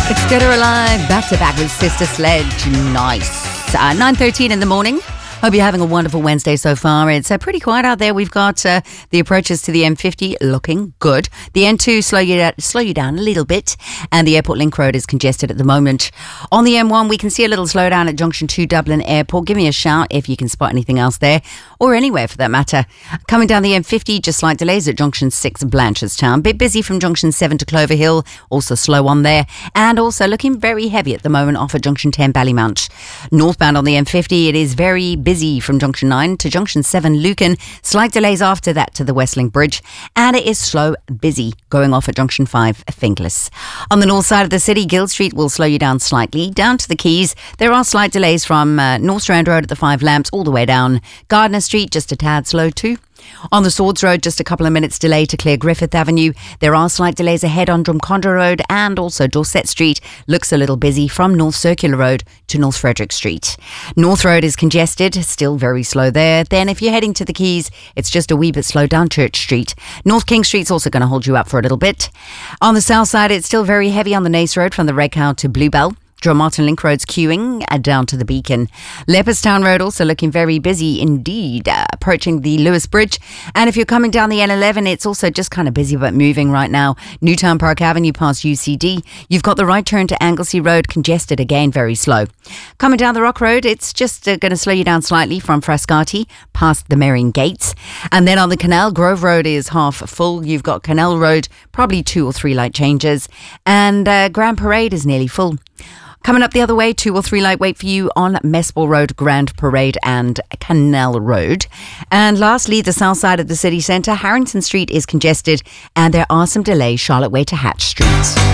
It's Get Her Alive, back to back with Sister Sledge. Nice. 9:13 in the morning. Hope you're having a wonderful Wednesday so far. It's pretty quiet out there. We've got the approaches to the M50 looking good. The N2 slow you down a little bit, and the Airport Link Road is congested at the moment. On the M1, we can see a little slowdown at Junction 2 Dublin Airport. Give me a shout if you can spot anything else there, or anywhere for that matter. Coming down the M50, just slight delays at Junction 6 Blanchardstown. Bit busy from Junction 7 to Clover Hill, also slow on there, and also looking very heavy at the moment off at Junction 10 Ballymount. Northbound on the M50, it is very busy from Junction 9 to Junction 7 Lucan. Slight delays after that to the Westlink Bridge, and it is slow busy going off at Junction 5 Finglas. On the north side of the city, Guild Street will slow you down slightly. Down to the Quays, there are slight delays from North Strand Road at the Five Lamps all the way down. Gardner Street just a tad slow too. On the Swords Road, just a couple of minutes delay to clear Griffith Avenue. There are slight delays ahead on Drumcondra Road, and also Dorset Street looks a little busy from North Circular Road to North Frederick Street. North Road is congested, still very slow there. Then if you're heading to the Quays, it's just a wee bit slow down Church Street. North King Street's also going to hold you up for a little bit. On the south side, it's still very heavy on the Naas Road from the Red Cow to Bluebell. Drummartin Link Road's queuing down to the Beacon. Leopardstown Road also looking very busy indeed, approaching the Lewis Bridge. And if you're coming down the N11, it's also just kind of busy but moving right now. Newtown Park Avenue past UCD. You've got the right turn to Anglesey Road, congested again, very slow. Coming down the Rock Road, it's just going to slow you down slightly from Frascati past the Marion Gates. And then on the Canal, Grove Road is half full. You've got Canal Road, probably 2 or 3 light changes. And Grand Parade is nearly full. Coming up the other way, 2 or 3 light wait for you on Mespel Road, Grand Parade and Canal Road. And lastly, the south side of the city centre, Harrington Street is congested, and there are some delays Charlotte Way to Hatch Street.